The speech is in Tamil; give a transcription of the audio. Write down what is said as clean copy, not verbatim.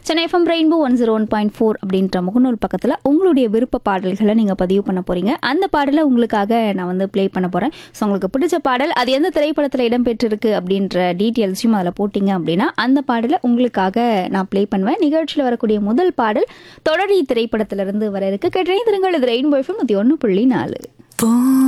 சென்னை எஃப்எம் ரெயின்போ 101.4 அப்படின்ற முகநூல் பக்கத்தில் உங்களுடைய விருப்ப பாடல்களை நீங்கள் பதிவு பண்ண போகிறீங்க. அந்த பாடலை உங்களுக்காக நான் வந்து ப்ளே பண்ண போகிறேன். ஸோ உங்களுக்கு பிடிச்ச பாடல் அது எந்த திரைப்படத்தில் இடம்பெற்றிருக்கு அப்படின்ற டீட்டெயில்ஸையும் அதில் போட்டிங்க அப்படின்னா அந்த பாடலை உங்களுக்காக நான் ப்ளே பண்ணுவேன். நிகழ்ச்சியில் வரக்கூடிய முதல் பாடல் தொடரி திரைப்படத்திலிருந்து வர இருக்கு. கேட்டறிந்திருங்கள். இது ரெயின்போ எஃப்எம் 101.4.